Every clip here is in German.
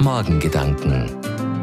Morgengedanken.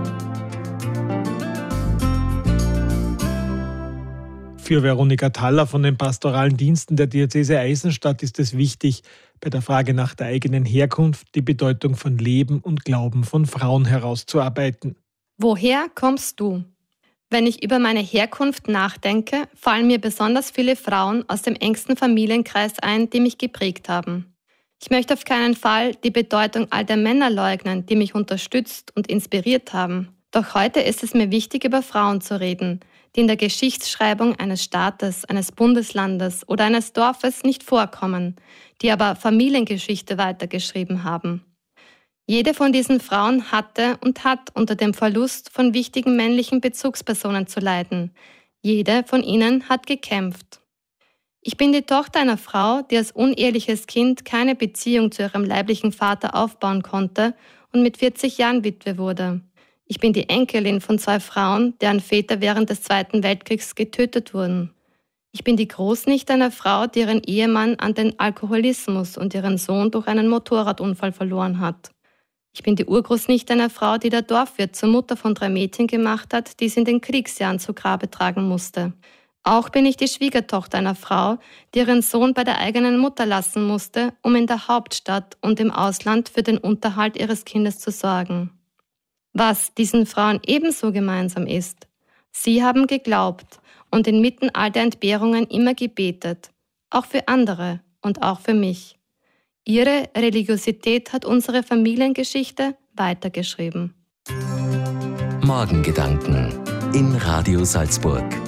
Für Veronika Thaller von den Pastoralen Diensten der Diözese Eisenstadt ist es wichtig, bei der Frage nach der eigenen Herkunft die Bedeutung von Leben und Glauben von Frauen herauszuarbeiten. Woher kommst du? Wenn ich über meine Herkunft nachdenke, fallen mir besonders viele Frauen aus dem engsten Familienkreis ein, die mich geprägt haben. Ich möchte auf keinen Fall die Bedeutung all der Männer leugnen, die mich unterstützt und inspiriert haben. Doch heute ist es mir wichtig, über Frauen zu reden, die in der Geschichtsschreibung eines Staates, eines Bundeslandes oder eines Dorfes nicht vorkommen, die aber Familiengeschichte weitergeschrieben haben. Jede von diesen Frauen hatte und hat unter dem Verlust von wichtigen männlichen Bezugspersonen zu leiden. Jede von ihnen hat gekämpft. Ich bin die Tochter einer Frau, die als uneheliches Kind keine Beziehung zu ihrem leiblichen Vater aufbauen konnte und mit 40 Jahren Witwe wurde. Ich bin die Enkelin von 2 Frauen, deren Väter während des Zweiten Weltkriegs getötet wurden. Ich bin die Großnichte einer Frau, die ihren Ehemann an den Alkoholismus und ihren Sohn durch einen Motorradunfall verloren hat. Ich bin die Urgroßnichte einer Frau, die der Dorfwirt zur Mutter von 3 Mädchen gemacht hat, die sie in den Kriegsjahren zu Grabe tragen musste. Auch bin ich die Schwiegertochter einer Frau, die ihren Sohn bei der eigenen Mutter lassen musste, um in der Hauptstadt und im Ausland für den Unterhalt ihres Kindes zu sorgen. Was diesen Frauen ebenso gemeinsam ist: Sie haben geglaubt und inmitten all der Entbehrungen immer gebetet, auch für andere und auch für mich. Ihre Religiosität hat unsere Familiengeschichte weitergeschrieben. Morgengedanken in Radio Salzburg.